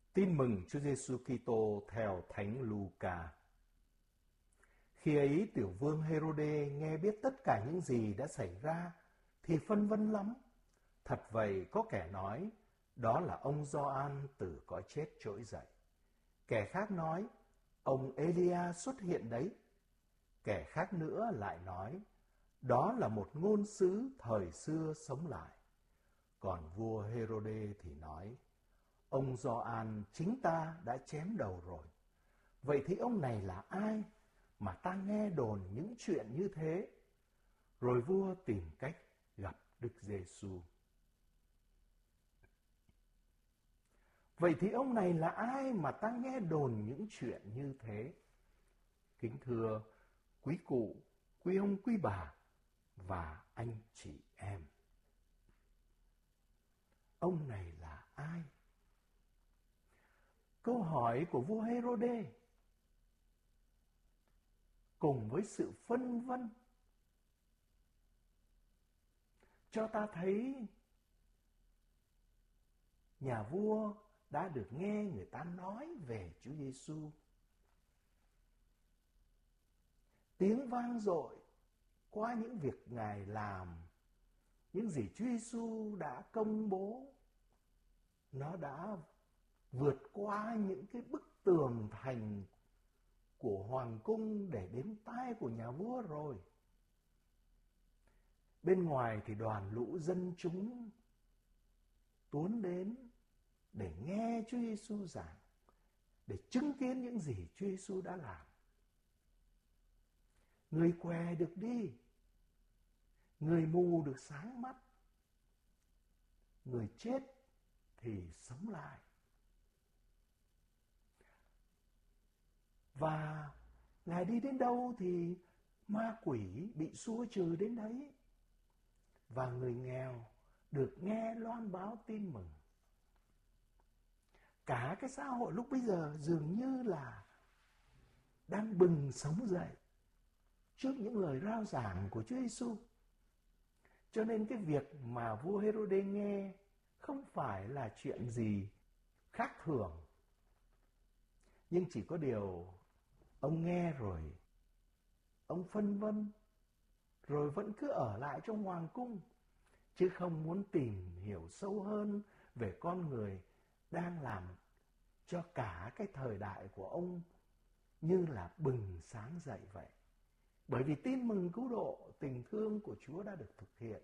Tin mừng Chúa Giêsu Kitô theo Thánh Luca. Khi ấy tiểu vương Hêrôđê nghe biết tất cả những gì đã xảy ra thì phân vân lắm. Thật vậy, có kẻ nói đó là ông Gioan từ cõi chết trỗi dậy. Kẻ khác nói ông Elia xuất hiện đấy. Kẻ khác nữa lại nói đó là một ngôn sứ thời xưa sống lại. Còn vua Hêrôđê thì nói ông Gioan chính ta đã chém đầu rồi. Vậy thì ông này là ai mà ta nghe đồn những chuyện như thế? Rồi vua tìm cách gặp Đức Giêsu. Vậy thì ông này là ai mà ta nghe đồn những chuyện như thế? Kính thưa quý cụ, quý ông, quý bà và anh chị em. Ông này là ai? Câu hỏi của vua Hêrôđê cùng với sự phân vân cho ta thấy nhà vua đã được nghe người ta nói về Chúa Giêsu. Tiếng vang dội qua những việc Ngài làm, những gì Chúa Giêsu đã công bố, nó đã vượt qua những cái bức tường thành của hoàng cung để đến tai của nhà vua rồi. Bên ngoài thì đoàn lũ dân chúng tuôn đến để nghe Chúa Giêsu giảng, để chứng kiến những gì Chúa Giêsu đã làm. Người què được đi, người mù được sáng mắt, người chết thì sống lại. Và Ngài đi đến đâu thì ma quỷ bị xua trừ đến đấy. Và người nghèo được nghe loan báo tin mừng. Cả cái xã hội lúc bây giờ dường như là đang bừng sống dậy trước những lời rao giảng của Chúa Giêsu. Cho nên cái việc mà vua Hêrôđê nghe không phải là chuyện gì khác thường. Nhưng chỉ có điều ông nghe rồi, ông phân vân, rồi vẫn cứ ở lại trong hoàng cung, chứ không muốn tìm hiểu sâu hơn về con người đang làm cho cả cái thời đại của ông như là bừng sáng dậy vậy. Bởi vì tin mừng cứu độ, tình thương của Chúa đã được thực hiện.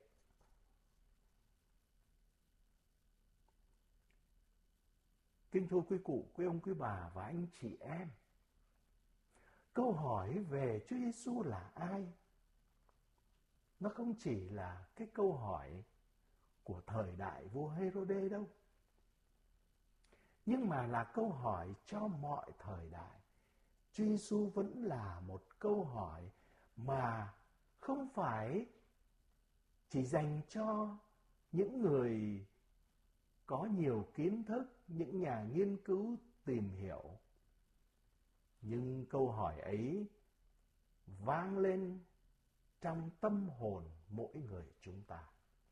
Kính thưa quý cụ, quý ông, quý bà và anh chị em, câu hỏi về Chúa Giêsu là ai? Nó không chỉ là cái câu hỏi của thời đại vua Hêrôđê đâu, nhưng mà là câu hỏi cho mọi thời đại. Chúa Giêsu vẫn là một câu hỏi mà không phải chỉ dành cho những người có nhiều kiến thức, những nhà nghiên cứu tìm hiểu. Nhưng câu hỏi ấy vang lên trong tâm hồn mỗi người chúng ta.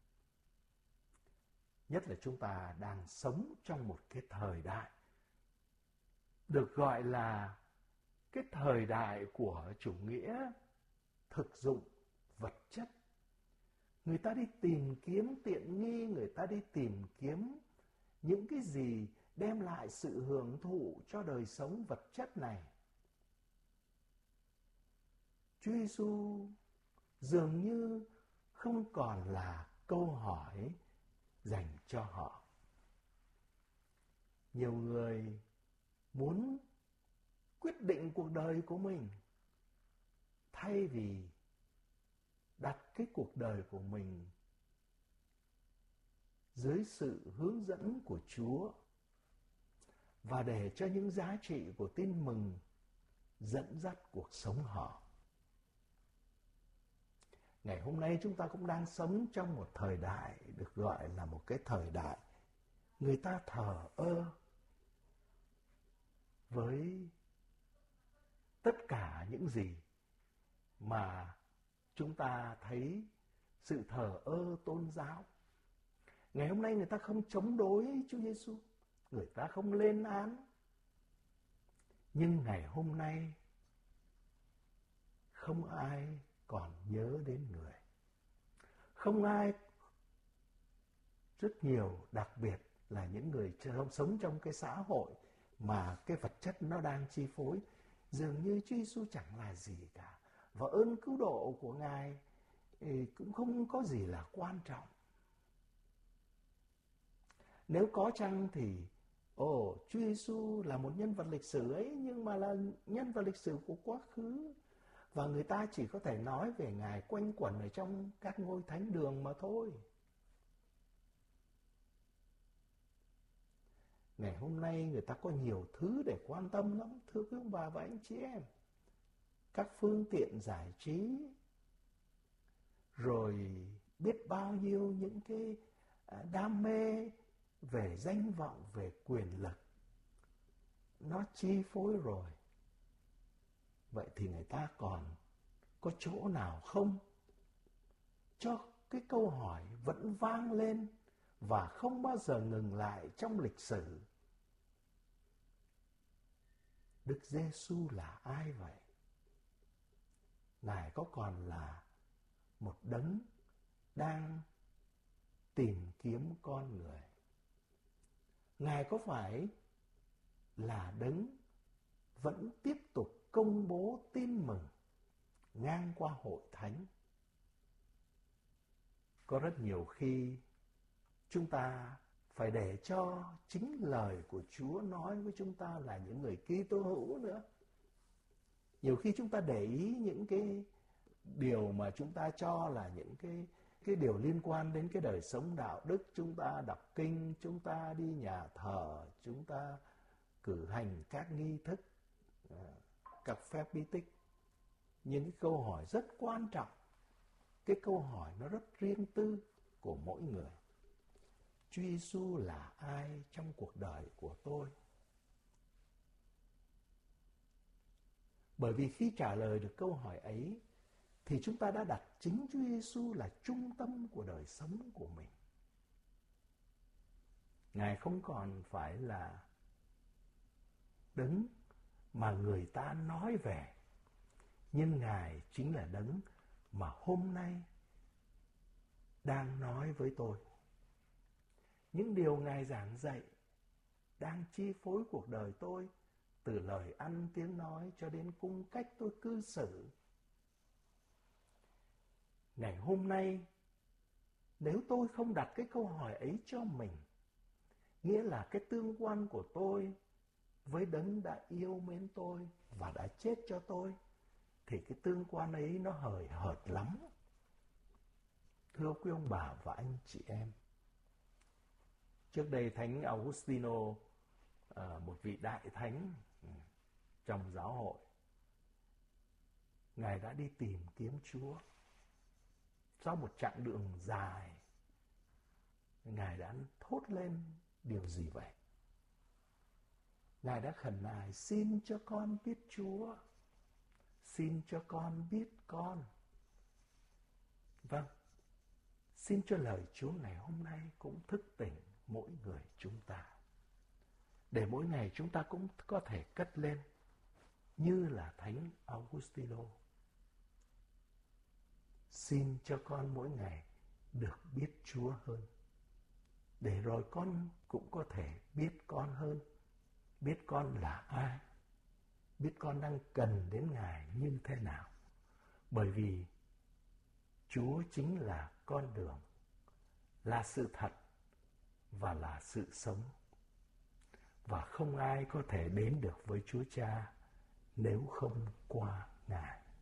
Nhất là chúng ta đang sống trong một cái thời đại được gọi là cái thời đại của chủ nghĩa thực dụng vật chất. Người ta đi tìm kiếm tiện nghi, người ta đi tìm kiếm những cái gì đem lại sự hưởng thụ cho đời sống vật chất này. Chúa Giêsu dường như không còn là câu hỏi dành cho họ. Nhiều người muốn quyết định cuộc đời của mình thay vì đặt cái cuộc đời của mình dưới sự hướng dẫn của Chúa và để cho những giá trị của tin mừng dẫn dắt cuộc sống họ. Ngày hôm nay chúng ta cũng đang sống trong một thời đại được gọi là một cái thời đại người ta thờ ơ với tất cả những gì mà chúng ta thấy sự thờ ơ tôn giáo. Ngày hôm nay người ta không chống đối Chúa Giêsu, người ta không lên án. Nhưng ngày hôm nay, không ai còn nhớ đến người. Không ai, rất nhiều, đặc biệt là những người sống trong cái xã hội mà cái vật chất nó đang chi phối, dường như Chúa Giêsu chẳng là gì cả. Và ơn cứu độ của Ngài cũng không có gì là quan trọng. Nếu có chăng thì, Chúa Giêsu là một nhân vật lịch sử ấy, nhưng mà là nhân vật lịch sử của quá khứ. Và người ta chỉ có thể nói về Ngài quanh quẩn ở trong các ngôi thánh đường mà thôi. Ngày hôm nay người ta có nhiều thứ để quan tâm lắm, thưa quý ông bà và anh chị em. Các phương tiện giải trí, rồi biết bao nhiêu những cái đam mê về danh vọng, về quyền lực, nó chi phối rồi. Vậy thì người ta còn có chỗ nào không cho cái câu hỏi vẫn vang lên và không bao giờ ngừng lại trong lịch sử? Đức Giêsu là ai vậy? Ngài có còn là một đấng đang tìm kiếm con người? Ngài có phải là đấng vẫn tiếp tục công bố tin mừng ngang qua hội thánh? Có rất nhiều khi chúng ta phải để cho chính lời của Chúa nói với chúng ta là những người Kitô hữu nữa. Nhiều khi chúng ta để ý những cái điều mà chúng ta cho là những cái điều liên quan đến cái đời sống đạo đức. Chúng ta đọc kinh, chúng ta đi nhà thờ, chúng ta cử hành các nghi thức, các phép bí tích. Những cái câu hỏi rất quan trọng. Cái câu hỏi nó rất riêng tư của mỗi người. Chúa Giêsu là ai trong cuộc đời của tôi? Bởi vì khi trả lời được câu hỏi ấy, thì chúng ta đã đặt chính Chúa Giêsu là trung tâm của đời sống của mình. Ngài không còn phải là đấng mà người ta nói về, nhưng Ngài chính là đấng mà hôm nay đang nói với tôi. Những điều Ngài giảng dạy đang chi phối cuộc đời tôi, từ lời ăn tiếng nói cho đến cung cách tôi cư xử. Ngày hôm nay, nếu tôi không đặt cái câu hỏi ấy cho mình, nghĩa là cái tương quan của tôi với đấng đã yêu mến tôi và đã chết cho tôi, thì cái tương quan ấy nó hời hợt lắm. Thưa quý ông bà và anh chị em, trước đây Thánh Augustino, một vị đại thánh trong giáo hội, Ngài đã đi tìm kiếm Chúa. Sau một chặng đường dài, Ngài đã thốt lên điều gì vậy? Ngài đã khẩn nài: xin cho con biết Chúa, xin cho con biết con. Vâng, xin cho lời Chúa ngày hôm nay cũng thức tỉnh mỗi người chúng ta, để mỗi ngày chúng ta cũng có thể cất lên như là Thánh Augustino. Xin cho con mỗi ngày được biết Chúa hơn, để rồi con cũng có thể biết con hơn, biết con là ai, biết con đang cần đến Ngài như thế nào. Bởi vì Chúa chính là con đường, là sự thật và là sự sống. Và không ai có thể đến được với Chúa Cha nếu không qua Ngài.